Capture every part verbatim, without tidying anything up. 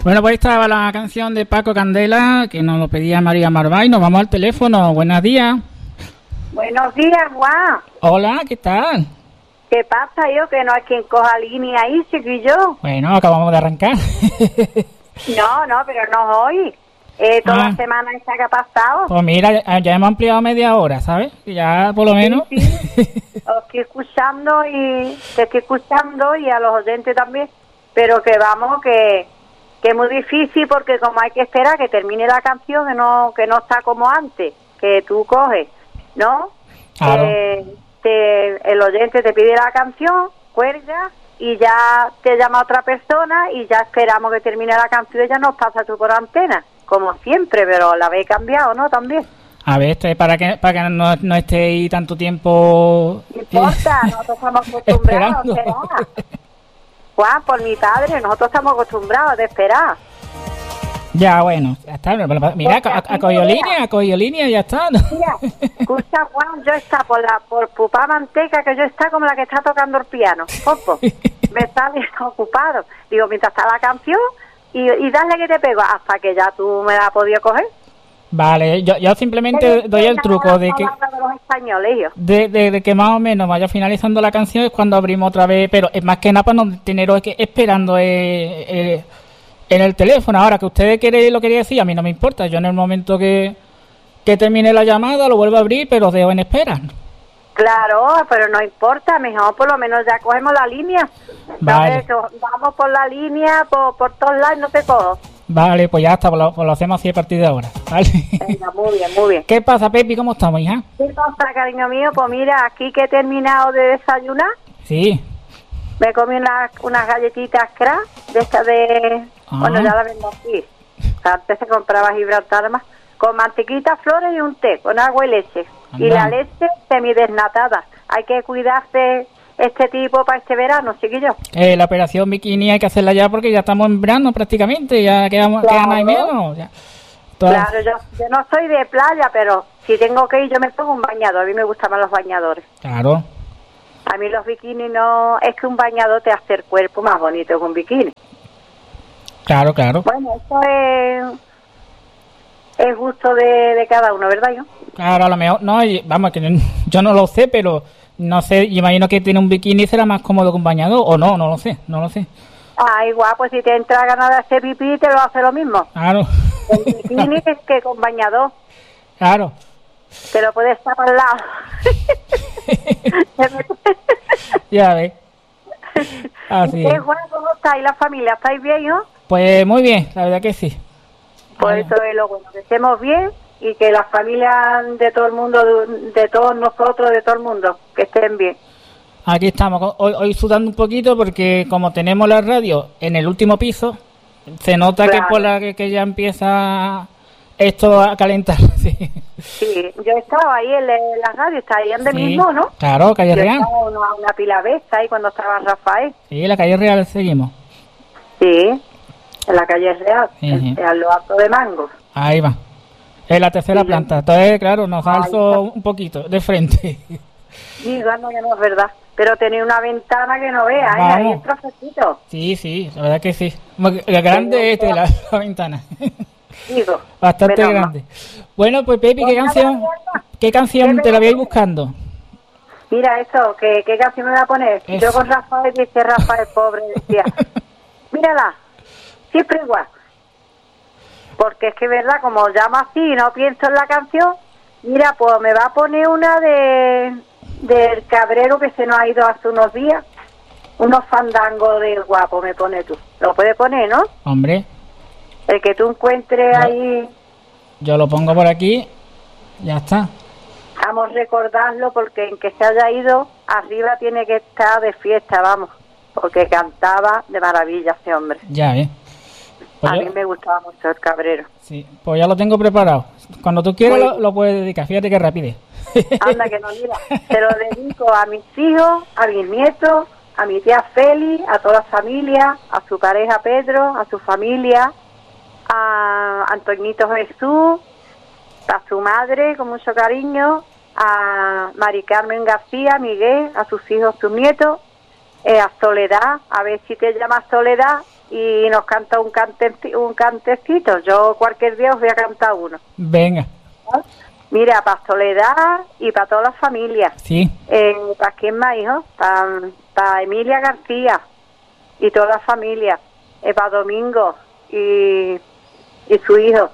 Bueno, pues esta estaba la canción de Paco Candela, que nos lo pedía María Marvá, y nos vamos al teléfono. Buenos días. Buenos días, Juan. Hola, ¿qué tal? ¿Qué pasa, yo? Que no hay quien coja línea ahí, chiquillo. Bueno, acabamos de arrancar. No, no, pero no hoy. Eh, toda Ah. la semana esta que ha pasado. Pues mira, ya, ya hemos ampliado media hora, ¿sabes? Ya por lo menos. Sí, sí. Os estoy escuchando y te estoy escuchando y a los oyentes también. Pero que vamos, que, que es muy difícil porque como hay que esperar que termine la canción, que no, que no está como antes, que tú coges, ¿no? Claro. Eh, te, el oyente te pide la canción, cuelga y ya te llama otra persona y ya esperamos que termine la canción y ya nos pasa tú por antena, como siempre, pero la habéis cambiado, ¿no? También. A ver, esto es para que para que no, no esté ahí tanto tiempo. No importa, nosotros estamos acostumbrados a esperar. Juan, por mi padre, nosotros estamos acostumbrados a esperar. Ya, bueno, ya está. Mira, a, a, a cogido línea, a cogido línea, ya está. ¿No? Mira, escucha, Juan, yo está por la por Pupá Manteca, que yo está como la que está tocando el piano. Popo, me está bien ocupado. Digo, mientras está la canción, y, y dale que te pego, hasta que ya tú me la has podido coger. Vale, yo, yo simplemente doy el truco de que de los españoles, yo. de, de, de que más o menos vaya finalizando la canción es cuando abrimos otra vez, pero es más que nada para no teneros que esperando eh, eh, en el teléfono. Ahora que ustedes quieren lo quería decir, a mí no me importa. Yo en el momento que, que termine la llamada lo vuelvo a abrir, pero os dejo en espera. Claro, pero no importa, mejor por lo menos ya cogemos la línea. Vale. Entonces, vamos por la línea, por, por todos lados, no te cojo. Vale, pues ya está, pues lo, pues lo hacemos así a partir de ahora, ¿vale? Venga, muy bien, muy bien. ¿Qué pasa, Pepi? ¿Cómo estamos, hija? ¿Qué pasa, cariño mío? Pues mira, aquí que he terminado de desayunar, Sí. me comí unas, unas galletitas crack, de estas de... Ah. Bueno, ya las vendo aquí. Antes se compraba Gibraltar más. Con mantequita, flores y un té, con agua y leche. Y Anda. la leche semidesnatada. Hay que cuidarse este tipo para este verano, chiquillos. Eh, la operación bikini hay que hacerla ya porque ya estamos en verano prácticamente, ya quedamos, Claro. quedan ahí menos. Ya. Todas- Claro, yo, yo no soy de playa, pero si tengo que ir yo me pongo un bañador. A mí me gustan más los bañadores. Claro. A mí los bikinis no... Es que un bañador te hace el cuerpo más bonito que un bikini. Claro, claro. Bueno, esto es... Es gusto de, de cada uno, ¿verdad, yo? Claro, a lo mejor, no, y- vamos, que no- yo no lo sé, pero no sé, yo imagino que tiene un bikini será más cómodo que un bañador, o no, no lo sé, no lo sé. Ah, igual, pues si te entra ganas de hacer pipí, te lo hace lo mismo. Claro. El bikini es que con bañador. Claro. Te lo puedes tapar al lado. Ya ves. Así ¿Qué, es. Juan, cómo estáis? ¿La familia? ¿Estáis bien, no? Pues muy bien, la verdad que sí. Pues eso es lo bueno, que estemos bien y que las familias de todo el mundo, de, de todos nosotros, de todo el mundo, que estén bien. Aquí estamos, hoy, hoy sudando un poquito porque como tenemos la radio en el último piso, se nota Claro. que por la que, que ya empieza esto a calentar. Sí, Sí, yo he estado ahí en la, en la radio, está ahí donde Sí, mismo, ¿no? claro, calle Yo Real. estaba una, una pila de esta ahí cuando estaba Rafael. Sí, la calle Real seguimos. Sí, en la calle Real, Sí, en, sí. en lo alto de Mangos. Ahí va. En la tercera Sí. planta. Entonces, claro, nos Ahí alzo está. un poquito de frente. Sí, bueno, que no es verdad. Pero tenía una ventana que no veas, ¿eh? Ahí Vamos. el trocecito. Sí, sí, la verdad que sí. La grande es la, la ventana. Digo, Bastante menos mal. grande. Bueno, pues Pepi, ¿qué Pues nada, canción, nada. qué canción ¿Qué te la me voy a ir voy a buscando? Mira eso, ¿qué, qué canción me voy a poner? Eso. Yo con Rafael, dice Rafael, pobre, decía, mírala, siempre igual. Porque es que, verdad, como llamo así y no pienso en la canción, mira, pues me va a poner una de del Cabrero que se nos ha ido hace unos días. Unos fandangos de guapo, me pone tú. Lo puedes poner, ¿no? Hombre, El que tú encuentres No. ahí, yo lo pongo por aquí. Ya está. vamos a recordarlo porque en que se haya ido, arriba tiene que estar de fiesta, vamos. Porque cantaba de maravilla ese hombre. Ya, ¿eh? Pues A yo- mí me gustaba mucho el Cabrero. sí, pues ya lo tengo preparado. Cuando tú quieras Muy lo, lo puedes dedicar. Fíjate que rapidez. Anda, que no, mira. Se lo dedico a mis hijos, a mis nietos, a mi tía Feli, a toda la familia, a su pareja Pedro, a su familia, a Antoñito Jesús, a su madre con mucho cariño, a Mari Carmen García, Miguel, a sus hijos, sus nietos, eh, a Soledad, a ver si te llamas Soledad, y nos canta un, cante, un cantecito. Yo cualquier día os voy a cantar uno. Venga. ¿No? Mira, para Soledad y para todas las familias. Sí. Eh, ¿Para quién más, hijo? Para pa Emilia García y toda la familia. Eh, para Domingo y, y su hijo.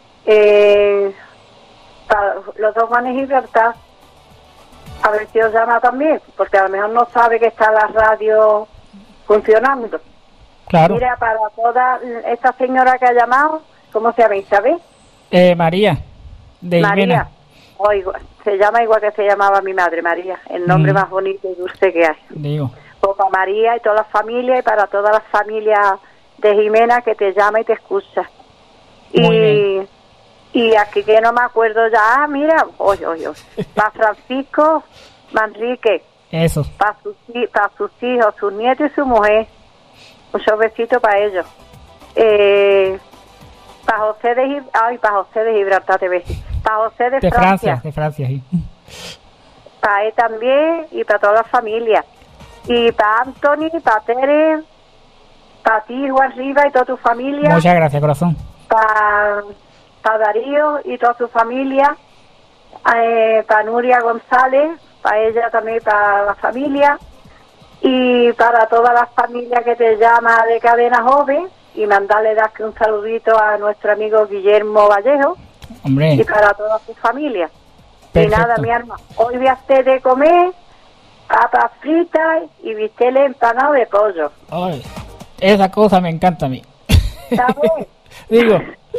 Eh, para los dos Juanes y Bertá. A ver si os llama también, porque a lo mejor no sabe que está la radio funcionando. Claro. Mira, para toda esta señora que ha llamado, ¿cómo se llama, Isabel? Eh, María, de María. Jimena. Oh, igual, se llama igual que se llamaba mi madre, María, el nombre Mm. más bonito y dulce que hay. Digo. Pues para María y toda la familia y para todas las familias de Jimena que te llama y te escucha. Muy y bien. Y aquí que no me acuerdo ya, ah, mira, oye, oye, oye. Para Francisco Manrique, Eso. para sus, hi- para sus hijos, sus nietos y su mujer. Muchos besitos para ellos. Eh, para José de Gib- ay, para José de Gibraltar te ves. Para José de, De Francia, Francia, de Francia, sí. para él también y para toda la familia. Y para Anthony, para Tere, para ti, Juan Riva y toda tu familia. Muchas gracias, corazón. Para pa Darío y toda su familia. Eh, para Nuria González, para ella también, para la familia. Y para todas las familias que te llama de Cadena Joven. Y mandarle das que un saludito a nuestro amigo Guillermo Vallejo. Hombre. Y para toda su familia. Perfecto. Y nada, mi alma, hoy voy a hacer de comer papas fritas y bisteles empanados de pollo. Ay, esa cosa me encanta a mí. ¿Sabes? Digo,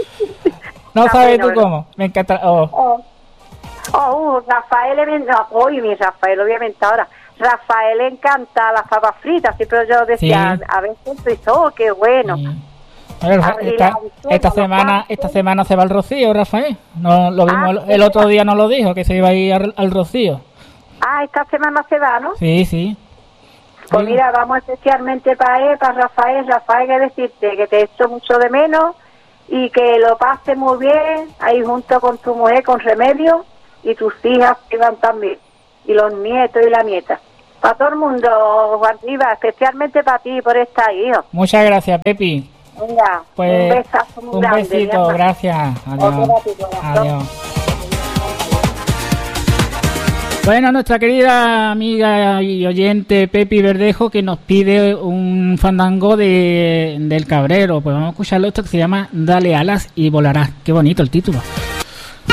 no Está sabes bueno, tú ¿verdad? cómo. Me encanta. Oh, Oh, oh uh, Rafael, le ven- no, hoy mi Rafael, obviamente ahora. Rafael le encanta las papas fritas, sí, pero yo decía, Sí. a veces pensó, oh, qué bueno. sí. A ver, A ver, esta, la visión, esta los semana pasos. esta semana se va al Rocío, Rafael. No, lo vimos Ah, el, sí, el otro sí. día, nos lo dijo, que se iba a ir al, al Rocío. Ah, esta semana se va, ¿no? Sí, sí. Pues Sí. mira, vamos especialmente para él, para Rafael. Rafael, que decirte que te echo mucho de menos y que lo pases muy bien ahí junto con tu mujer, con Remedio, y tus hijas que van también, y los nietos y la nieta. Para todo el mundo, Juan Rivas, especialmente para ti por estar ahí, hijo. Muchas gracias, Pepi. Venga, Pues un besazo muy un grande. mi besito, alma. gracias. Otro Adiós. para ti, corazón. Adiós. Bueno, nuestra querida amiga y oyente Pepi Verdejo, que nos pide un fandango de del Cabrero. Pues vamos a escucharlo, esto que se llama Dale alas y volarás. Qué bonito el título.